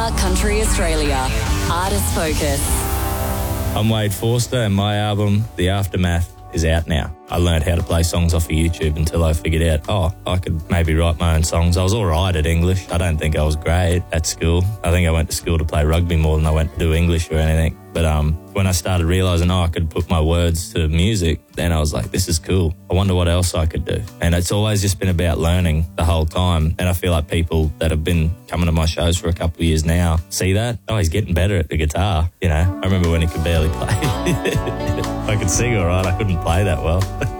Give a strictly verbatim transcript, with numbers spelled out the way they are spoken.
Star Country Australia. Artist Focus. I'm Wade Forster and my album, The Aftermath, is out now. I learned how to play songs off of YouTube until I figured out, oh, I could maybe write my own songs. I was all right at English. I don't think I was great at school. I think I went to school to play rugby more than I went to do English or anything. But um, when I started realising, oh, I could put my words to music, then I was like, this is cool. I wonder what else I could do. And it's always just been about learning the whole time. And I feel like people that have been coming to my shows for a couple of years now see that. Oh, he's getting better at the guitar. You know, I remember when he could barely play. I could sing all right. I couldn't play that well.